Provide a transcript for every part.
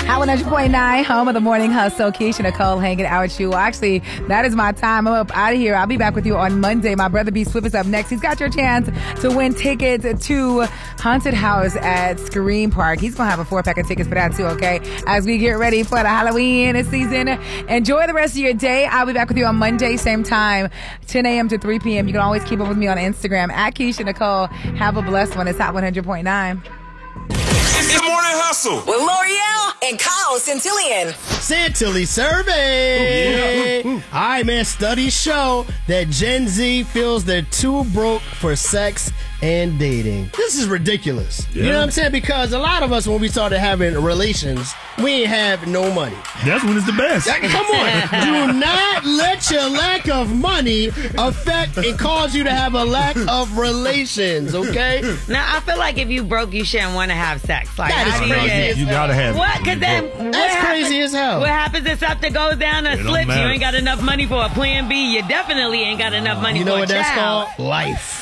At 100.9, home of the Morning Hustle. Keisha Nicole hanging out with you. Well, actually, that is my time. I'm up out of here. I'll be back with you on Monday. My brother B Swift is up next. He's got your chance to win tickets to Haunted House at Scream Park. He's going to have a 4-pack of tickets for that too, okay? As we get ready for the Halloween season. Enjoy the rest of your day. I'll be back with you on Monday, same time, 10 a.m. to 3 p.m. You can always keep up with me on Instagram at Keisha Nicole. Have a blessed one. It's Hot 100.9. It's the Morning Hustle with L'Oreal and Kyle Santillian. Santilli survey. All right, man. Studies show that Gen Z feels they're too broke for sex and dating. This is ridiculous. Yeah. You know what I'm saying? Because a lot of us, when we started having relations, we ain't have no money. That's when it's the best. Come on. Do not let your lack of money affect and cause you to have a lack of relations, okay? Now, I feel like if you broke, you shouldn't want to have sex. Like, that is crazy. You gotta have what? Because then that's crazy as hell. What happens if something goes down or slips? You ain't got enough money for a plan B. You definitely ain't got enough money for a child. You know what that's called? Life.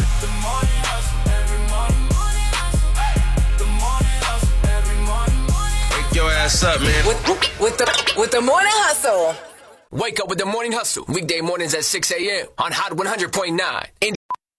Wake your ass up, man. With the Morning Hustle. Wake up with the Morning Hustle. Weekday mornings at 6 a.m. on Hot 100.9.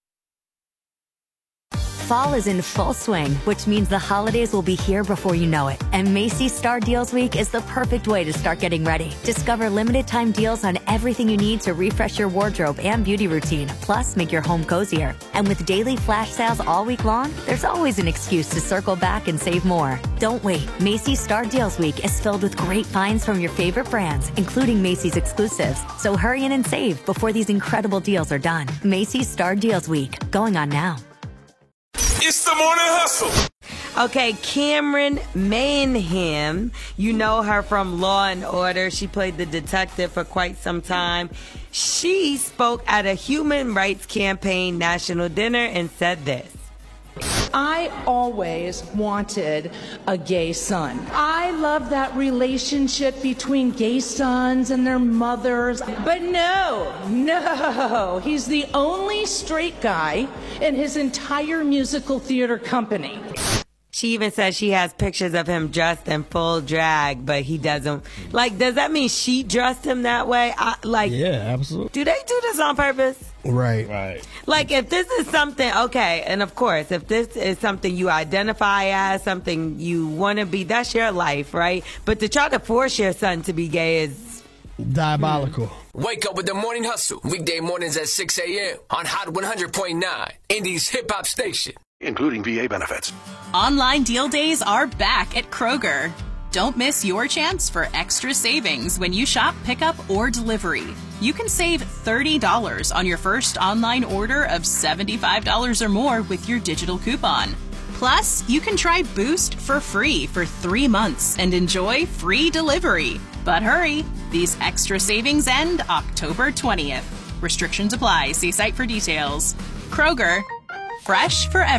Fall is in full swing, which means the holidays will be here before you know it. And Macy's Star Deals Week is the perfect way to start getting ready. Discover limited time deals on everything you need to refresh your wardrobe and beauty routine, plus make your home cozier. And with daily flash sales all week long, there's always an excuse to circle back and save more. Don't wait. Macy's Star Deals Week is filled with great finds from your favorite brands, including Macy's exclusives. So hurry in and save before these incredible deals are done. Macy's Star Deals Week, going on now. It's the Morning Hustle. Okay, Cameron Mayhem. You know her from Law and Order. She played the detective for quite some time. She spoke at a Human Rights Campaign national dinner and said this. I always wanted a gay son. I love that relationship between gay sons and their mothers. But no, he's the only straight guy in his entire musical theater company. She even says she has pictures of him dressed in full drag, but he doesn't. Like, does that mean she dressed him that way? Yeah, absolutely. Do they do this on purpose? Right. Like, if this is something, okay, and of course, if this is something you identify as, something you want to be, that's your life, right? But to try to force your son to be gay is diabolical. Wake up with the Morning Hustle. Weekday mornings at 6 a.m. on Hot 100.9, Indy's hip-hop station. Including VA benefits. Online deal days are back at Kroger. Don't miss your chance for extra savings when you shop pickup or delivery. You can save $30 on your first online order of $75 or more with your digital coupon. Plus, you can try Boost for free for 3 months and enjoy free delivery. But hurry, these extra savings end October 20th. Restrictions apply. See site for details. Kroger, fresh for everyone.